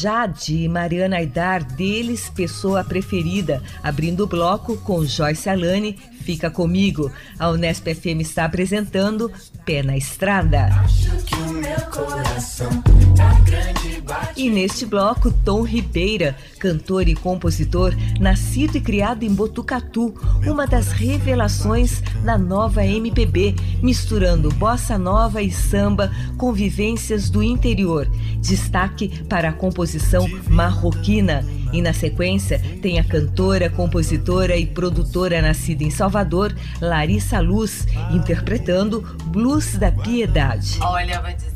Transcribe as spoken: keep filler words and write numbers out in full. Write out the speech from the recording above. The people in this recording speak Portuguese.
Jade e Mariana Aidar, deles, pessoa preferida, abrindo o bloco com Joyce Alane, Fica Comigo. A Unesp F M está apresentando Pé na Estrada. Acho que o meu coração tá grande, bate. E neste bloco, Tom Ribeira, cantor e compositor, nascido e criado em Botucatu, uma das revelações da nova M P B, misturando bossa nova e samba com vivências do interior. Destaque para a composição marroquina. E na sequência tem a cantora, compositora e produtora nascida em Salvador, Larissa Luz, interpretando Blues da Piedade. Olha, vou dizer